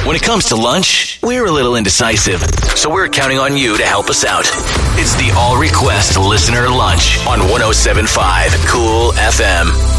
When it comes to lunch, we're a little indecisive, so we're counting on you to help us out. It's the All Request Listener Lunch on 107.5 Cool FM.